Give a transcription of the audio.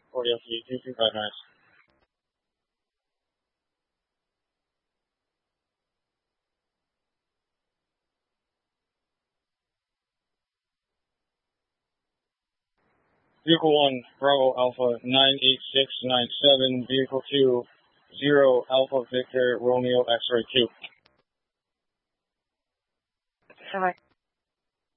40 LT 2259. Vehicle 1, Bravo Alpha 98697, Vehicle 2, 0 Alpha Victor Romeo X-Ray 2. Bye-bye.